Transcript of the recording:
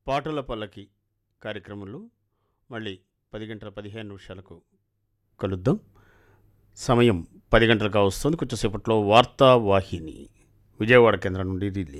పాటల పల్లకి కార్యక్రమంలో మళ్ళీ 10:15 కలుద్దాం. సమయం 10 గంటలుగా వస్తుంది. కొంచెంసేపట్లో వార్తావాహిని విజయవాడ కేంద్రం నుండి రిలే.